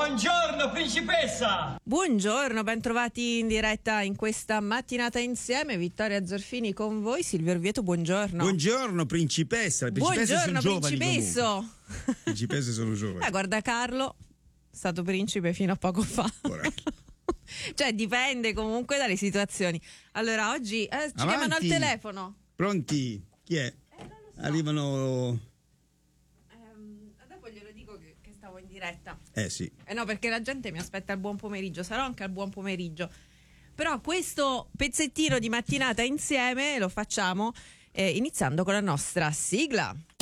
Buongiorno principessa! Buongiorno, ben trovati in diretta in questa mattinata insieme. Vittoria Zorfini con voi, Silvio Orvieto, buongiorno. Buongiorno principessa. Le principesse Buongiorno sono giovani principesso. comunque. Principesse sono giovani. Guarda Carlo, stato principe fino a poco fa. Cioè dipende comunque dalle situazioni. Allora oggi ci chiamano al telefono. Pronti? Chi è? Arrivano. Dopo glielo dico che stavo in diretta. Sì. No, perché la gente mi aspetta al buon pomeriggio. Sarò anche al buon pomeriggio. Però questo pezzettino di mattinata insieme lo facciamo iniziando con la nostra sigla.